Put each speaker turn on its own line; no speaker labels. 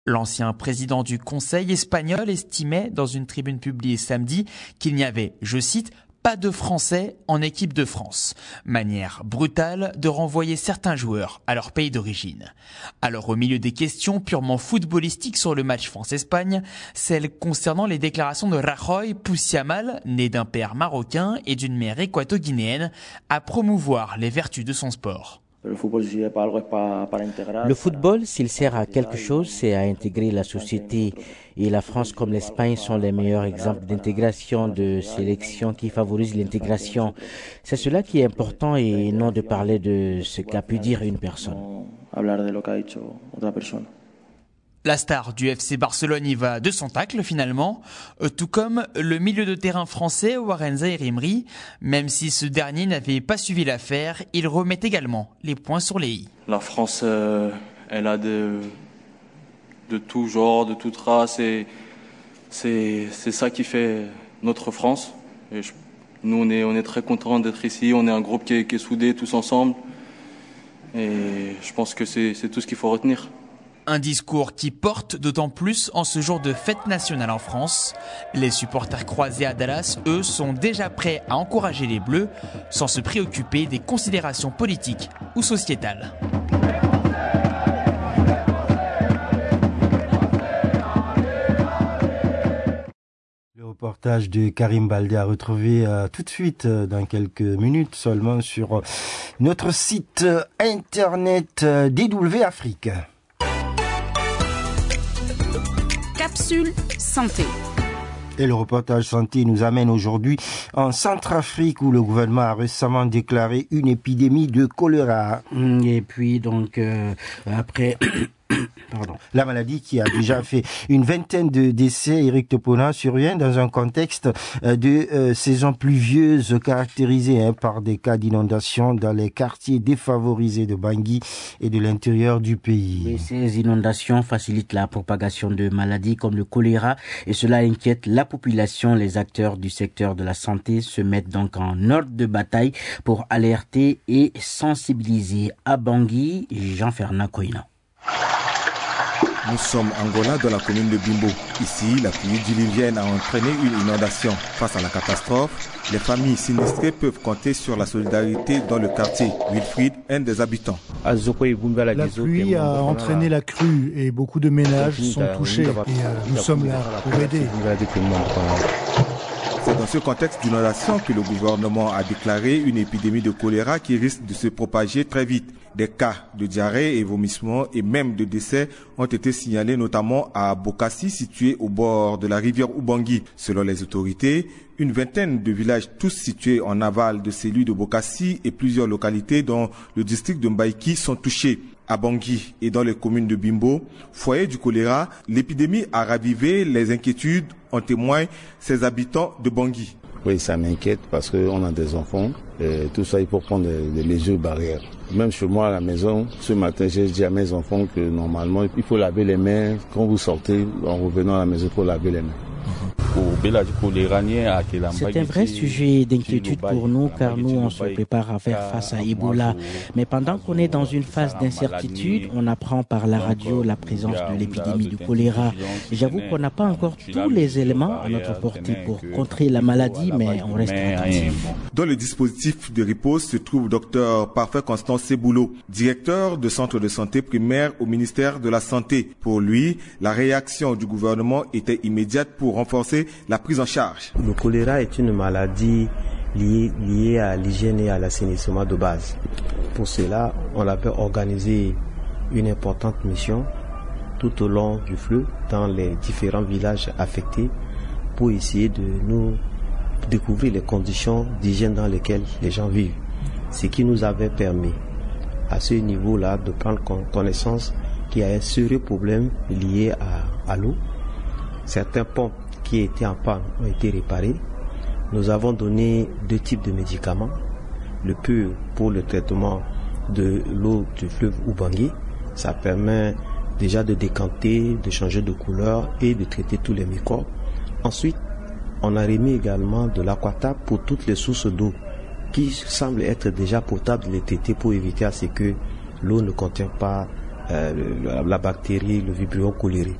L'ancien président du Conseil espagnol estimait dans une tribune publiée samedi qu'il n'y avait, je cite, pas de Français en équipe de France. Manière brutale de renvoyer certains joueurs à leur pays d'origine. Alors au milieu des questions purement footballistiques sur le match France-Espagne, celle concernant les déclarations de Rajoy poussent mal, né d'un père marocain et d'une mère équato-guinéenne, à promouvoir les vertus de son sport.
Le football, s'il sert à quelque chose, c'est à intégrer la société. Et la France comme l'Espagne sont les meilleurs exemples d'intégration, de sélection qui favorisent l'intégration. C'est cela qui est important et non de parler de ce qu'a pu dire une personne.
La star du FC Barcelone y va de son tacle finalement, tout comme le milieu de terrain français Warren Zaïre-Emery. Même si ce dernier n'avait pas suivi l'affaire, il remet également les points sur les i.
La France, elle a de tout genre, de toute race, et c'est ça qui fait notre France. Et nous, on est très contents d'être ici, on est un groupe qui est soudé tous ensemble, et je pense que c'est tout ce qu'il faut retenir.
Un discours qui porte d'autant plus en ce jour de fête nationale en France. Les supporters croisés à Dallas, eux, sont déjà prêts à encourager les Bleus sans se préoccuper des considérations politiques ou sociétales.
Le reportage de Karim Baldé à retrouver tout de suite dans quelques minutes seulement sur notre site internet DW Afrique.
Capsule santé.
Et le reportage santé nous amène aujourd'hui en Centrafrique où le gouvernement a récemment déclaré une épidémie de choléra.
Et puis donc après...
La maladie qui a déjà fait une vingtaine de décès, Eric Topona, survient dans un contexte de saison pluvieuse caractérisée par des cas d'inondation dans les quartiers défavorisés de Bangui et de l'intérieur du pays.
Et ces inondations facilitent la propagation de maladies comme le choléra et cela inquiète la population. Les acteurs du secteur de la santé se mettent donc en ordre de bataille pour alerter et sensibiliser. À Bangui, Jean-Fernand Koina.
Nous sommes en Angola, dans la commune de Bimbo. Ici, la pluie diluvienne a entraîné une inondation. Face à la catastrophe, les familles sinistrées peuvent compter sur la solidarité dans le quartier. Wilfried, un des habitants.
La pluie a entraîné la crue et beaucoup de ménages sont touchés. Et nous sommes là pour aider.
C'est dans ce contexte d'inondation que le gouvernement a déclaré une épidémie de choléra qui risque de se propager très vite. Des cas de diarrhée et vomissements et même de décès ont été signalés notamment à Bokassi, situé au bord de la rivière Ubangui. Selon les autorités, une vingtaine de villages, tous situés en aval de celui de Bokassi et plusieurs localités dont le district de Mbaïki sont touchés. À Bangui et dans les communes de Bimbo, foyer du choléra, l'épidémie a ravivé les inquiétudes, en témoignent ces habitants de Bangui.
Oui, ça m'inquiète parce qu'on a des enfants et tout ça, il faut prendre des mesures barrières. Même chez moi à la maison, ce matin, j'ai dit à mes enfants que normalement, il faut laver les mains. Quand vous sortez, en revenant à la maison, il faut laver les mains.
C'est un vrai sujet d'inquiétude pour nous car nous on se prépare à faire face à Ebola. Mais pendant qu'on est dans une phase d'incertitude, on apprend par la radio la présence de l'épidémie du choléra. J'avoue qu'on n'a pas encore tous les éléments à notre portée pour contrer la maladie, mais on reste attentif.
Dans le dispositif de riposte se trouve Dr Parfait Constant Seboulot, directeur de centre de santé primaire au ministère de la Santé. Pour lui, la réaction du gouvernement était immédiate pour renforcer la prise en charge.
Le choléra est une maladie liée à l'hygiène et à l'assainissement de base. Pour cela, on avait organisé une importante mission tout au long du fleuve dans les différents villages affectés pour essayer de nous découvrir les conditions d'hygiène dans lesquelles les gens vivent. Ce qui nous avait permis à ce niveau-là de prendre connaissance qu'il y a un sérieux problème lié à l'eau. Certains pompes qui étaient en panne ont été réparés. Nous avons donné 2 types de médicaments. Le pur pour le traitement de l'eau du fleuve Ubangui. Ça permet déjà de décanter, de changer de couleur et de traiter tous les microbes. Ensuite, on a remis également de l'aquatab pour toutes les sources d'eau qui semblent être déjà potables, les traiter pour éviter à ce que l'eau ne contient pas la bactérie, le vibrio cholérique.